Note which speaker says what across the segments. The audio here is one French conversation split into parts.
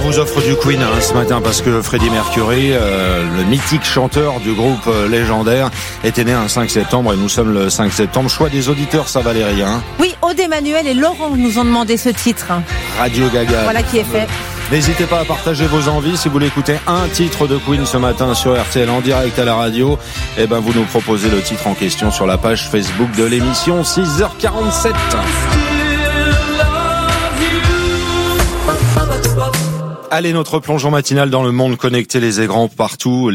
Speaker 1: vous offre du Queen ce matin parce que Freddie Mercury, le mythique chanteur du groupe légendaire, était né un 5 septembre et nous sommes le 5 septembre. Choix des auditeurs, ça Valérie.
Speaker 2: Oui, Aude Emmanuel et Laurent nous ont demandé ce titre.
Speaker 1: Radio Gaga.
Speaker 2: Voilà qui est fait.
Speaker 1: N'hésitez pas à partager vos envies. Si vous voulez écouter un titre de Queen ce matin sur RTL en direct à la radio, vous nous proposez le titre en question sur la page Facebook de l'émission. 6h47. Allez, notre plongeon matinal dans le monde connecté, les écrans partout,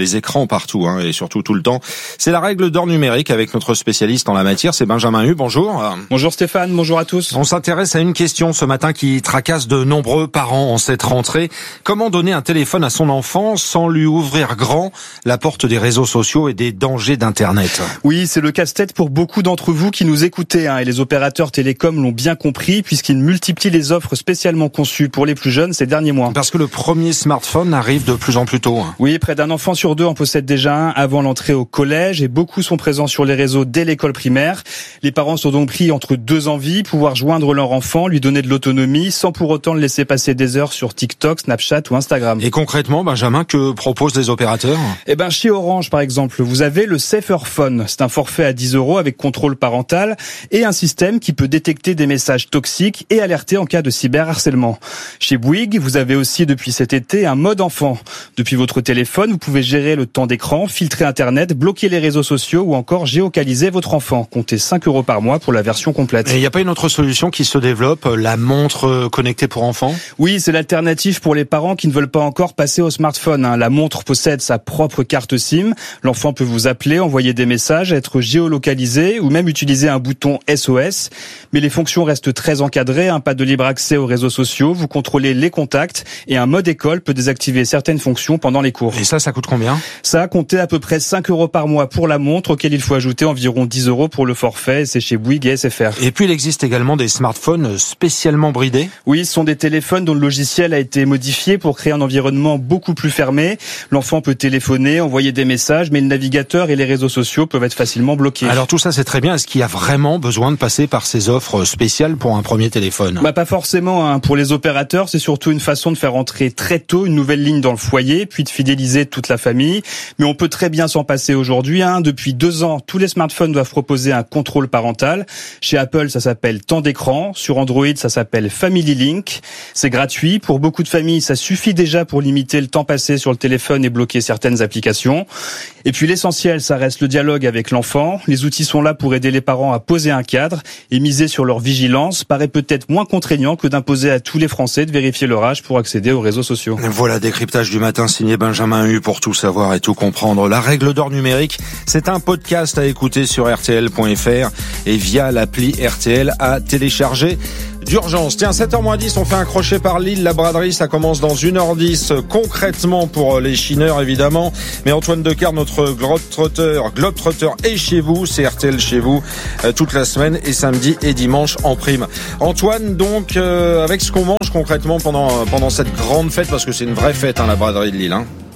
Speaker 1: et surtout tout le temps. C'est la règle d'or numérique avec notre spécialiste en la matière, c'est Benjamin Hu. Bonjour.
Speaker 3: Bonjour Stéphane, bonjour à tous.
Speaker 1: On s'intéresse à une question ce matin qui tracasse de nombreux parents en cette rentrée. Comment donner un téléphone à son enfant sans lui ouvrir grand la porte des réseaux sociaux et des dangers d'Internet?
Speaker 3: Oui, c'est le casse-tête pour beaucoup d'entre vous qui nous écoutez, et les opérateurs télécoms l'ont bien compris puisqu'ils multiplient les offres spécialement conçues pour les plus jeunes ces derniers mois.
Speaker 1: Parce que le premier smartphone arrive de plus en plus tôt.
Speaker 3: Oui, près d'un enfant sur deux en possède déjà un avant l'entrée au collège et beaucoup sont présents sur les réseaux dès l'école primaire. Les parents sont donc pris entre deux envies, pouvoir joindre leur enfant, lui donner de l'autonomie sans pour autant le laisser passer des heures sur TikTok, Snapchat ou Instagram.
Speaker 1: Et concrètement, Benjamin, que proposent les opérateurs?
Speaker 3: Chez Orange, par exemple, vous avez le Safer Phone. C'est un forfait à 10 € avec contrôle parental et un système qui peut détecter des messages toxiques et alerter en cas de cyberharcèlement. Chez Bouygues, vous avez aussi depuis cet été un mode enfant. Depuis votre téléphone, vous pouvez gérer le temps d'écran, filtrer Internet, bloquer les réseaux sociaux ou encore géocaliser votre enfant. Comptez 5 € par mois pour la version complète.
Speaker 1: Et il n'y a pas une autre solution qui se développe, la montre connectée pour enfants?
Speaker 3: Oui, c'est l'alternative pour les parents qui ne veulent pas encore passer au smartphone. La montre possède sa propre carte SIM. L'enfant peut vous appeler, envoyer des messages, être géolocalisé ou même utiliser un bouton SOS. Mais les fonctions restent très encadrées, pas de libre accès aux réseaux sociaux. Vous contrôlez les contacts et un mode école peut désactiver certaines fonctions pendant les cours.
Speaker 1: Et ça coûte combien?
Speaker 3: Ça a compté à peu près 5 € par mois pour la montre, auquel il faut ajouter environ 10 € pour le forfait. C'est chez Bouygues et SFR.
Speaker 1: Et puis il existe également des smartphones spécialement bridés?
Speaker 3: Oui, ce sont des téléphones dont le logiciel a été modifié pour créer un environnement beaucoup plus fermé. L'enfant peut téléphoner, envoyer des messages, mais le navigateur et les réseaux sociaux peuvent être facilement bloqués.
Speaker 1: Alors tout ça c'est très bien. Est-ce qu'il y a vraiment besoin de passer par ces offres spéciales pour un premier téléphone?
Speaker 3: Pas forcément. Pour les opérateurs, c'est surtout une façon de faire entrer très tôt une nouvelle ligne dans le foyer, puis de fidéliser toute la famille. Mais on peut très bien s'en passer aujourd'hui. Depuis 2 ans, tous les smartphones doivent proposer un contrôle parental. Chez Apple, ça s'appelle temps d'écran. Sur Android, ça s'appelle Family Link. C'est gratuit. Pour beaucoup de familles, ça suffit déjà pour limiter le temps passé sur le téléphone et bloquer certaines applications. Et puis l'essentiel, ça reste le dialogue avec l'enfant. Les outils sont là pour aider les parents à poser un cadre et miser sur leur vigilance. Paraît peut-être moins contraignant que d'imposer à tous les Français de vérifier leur âge pour accéder aux réseaux sociaux.
Speaker 1: Voilà, décryptage du matin signé Benjamin Hu pour tout savoir et tout comprendre. La règle d'or numérique, c'est un podcast à écouter sur rtl.fr et via l'appli RTL à télécharger d'urgence. Tiens, 7h-10, on fait un crochet par Lille. La braderie, ça commence dans 1h10 concrètement pour les chineurs évidemment. Mais Antoine Decar, notre globetrotter est chez vous, c'est RTL chez vous toute la semaine et samedi et dimanche en prime. Antoine, donc avec ce qu'on mange concrètement pendant cette grande fête, parce que c'est une vraie fête la braderie de Lille.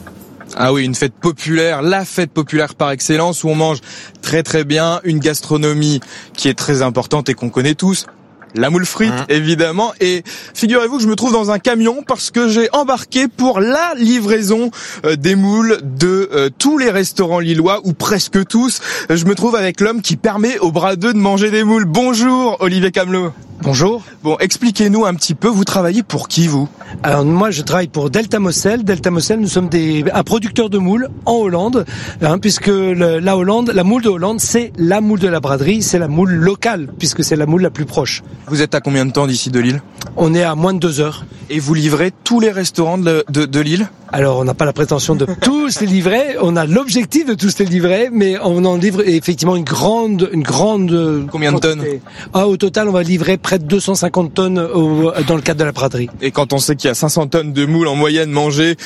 Speaker 4: Ah oui, une fête populaire, la fête populaire par excellence où on mange très très bien, une gastronomie qui est très importante et qu'on connaît tous. La moule frite, évidemment. Et figurez-vous que je me trouve dans un camion parce que j'ai embarqué pour la livraison des moules de tous les restaurants lillois, ou presque tous. Je me trouve avec l'homme qui permet aux bradeux de manger des moules. Bonjour, Olivier Camelot.
Speaker 5: Bonjour.
Speaker 4: Bon, expliquez-nous un petit peu, vous travaillez pour qui, vous?
Speaker 5: Alors moi, je travaille pour Delta Moselle. Delta Moselle, nous sommes un producteur de moules en Hollande, puisque la moule de Hollande, c'est la moule de la braderie, c'est la moule locale, puisque c'est la moule la plus proche.
Speaker 4: Vous êtes à combien de temps d'ici de Lille?
Speaker 5: On est à moins de 2 heures.
Speaker 4: Et vous livrez tous les restaurants de Lille?
Speaker 5: Alors, on n'a pas la prétention de tous les livrer, on a l'objectif de tous les livrer, mais on en livre effectivement une grande
Speaker 4: Combien de tonnes?
Speaker 5: Au total, on va livrer près de 250 tonnes dans le cadre de la braderie.
Speaker 4: Et quand on sait qu'il y a 500 tonnes de moules en moyenne mangées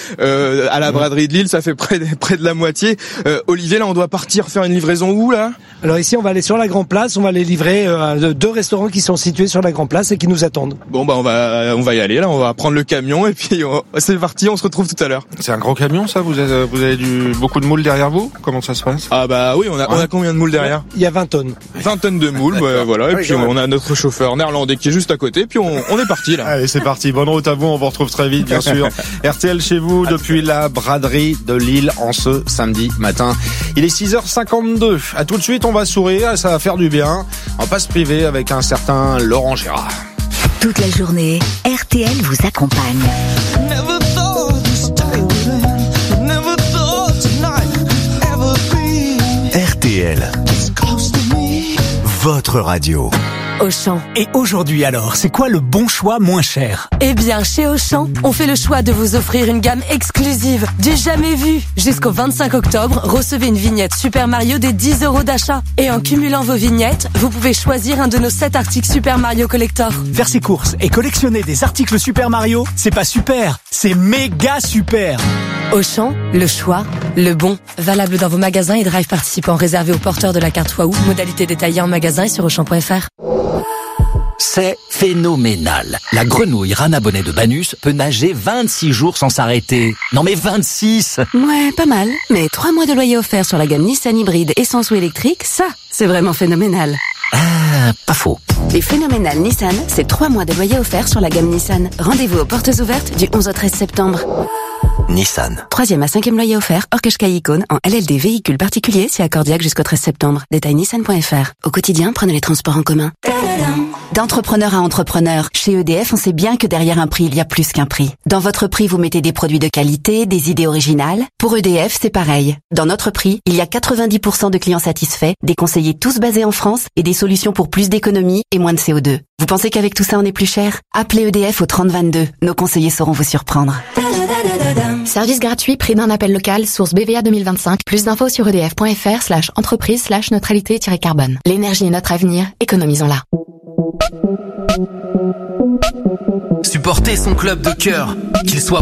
Speaker 4: à la braderie de Lille, ça fait près de la moitié. Olivier, là, on doit partir faire une livraison où, là?
Speaker 5: Alors ici, on va aller sur la Grand Place, on va les livrer à 2 restaurants qui sont situés sur la Grand Place et qui nous attendent.
Speaker 4: Bon, on va y aller, là, on va prendre le camion et puis c'est parti, on se retrouve tout à l'heure. populaire.
Speaker 1: C'est un gros camion, ça? Vous avez beaucoup de moules derrière vous? Comment ça se passe?
Speaker 4: Ah bah oui, on a combien de moules derrière?
Speaker 5: Il y a 20 tonnes.
Speaker 4: 20 tonnes de moules, voilà. Et puis on a notre chauffeur néerlandais qui est juste à côté. Puis on est parti là.
Speaker 1: Allez, c'est parti. Bonne route à vous. On vous retrouve très vite, bien sûr. RTL chez vous depuis la braderie de Lille en ce samedi matin. Il est 6h52. À tout de suite, on va sourire. Ça va faire du bien. On va pas se priver avec un certain Laurent Gérard.
Speaker 6: Toute la journée, RTL vous accompagne.
Speaker 7: RTL, votre radio.
Speaker 8: Auchan. Et aujourd'hui alors, c'est quoi le bon choix moins cher?
Speaker 9: Eh bien, chez Auchan, on fait le choix de vous offrir une gamme exclusive, du jamais vu. Jusqu'au 25 octobre, recevez une vignette Super Mario des 10 € d'achat. Et en cumulant vos vignettes, vous pouvez choisir un de nos 7 articles Super Mario Collector.
Speaker 8: Faire ses courses et collectionner des articles Super Mario, c'est pas super, c'est méga super.
Speaker 9: Auchan, le choix, le bon. Valable dans vos magasins et drive participants réservés aux porteurs de la carte Waouh. Modalité détaillée en magasin et sur Auchan.fr.
Speaker 10: C'est phénoménal. La grenouille Rana Bonnet de Banus peut nager 26 jours sans s'arrêter. Non mais 26!
Speaker 9: Ouais, pas mal. Mais 3 mois de loyer offert sur la gamme Nissan hybride essence ou électrique, ça, c'est vraiment phénoménal.
Speaker 10: Ah, pas faux.
Speaker 9: Les phénoménales Nissan, c'est 3 mois de loyer offert sur la gamme Nissan. Rendez-vous aux portes ouvertes du 11 au 13 septembre.
Speaker 10: Nissan.
Speaker 9: 3e à 5e loyer offert, hors Qashqai Icône, en LLD véhicule particulier, si accordiaque jusqu'au 13 septembre. Détail nissan.fr. Au quotidien, prenez les transports en commun. D'entrepreneur à entrepreneur, chez EDF, on sait bien que derrière un prix, il y a plus qu'un prix. Dans votre prix, vous mettez des produits de qualité, des idées originales. Pour EDF, c'est pareil. Dans notre prix, il y a 90% de clients satisfaits, des conseillers tous basés en France et des solutions pour plus d'économie et moins de CO2. Vous pensez qu'avec tout ça, on est plus cher? Appelez EDF au 3022. Nos conseillers sauront vous surprendre.
Speaker 11: Service gratuit, prix d'un appel local, source BVA 2025. Plus d'infos sur edf.fr/entreprise/neutralité-carbone. L'énergie est notre avenir, économisons-la.
Speaker 12: Supporter son club de cœur, qu'il soit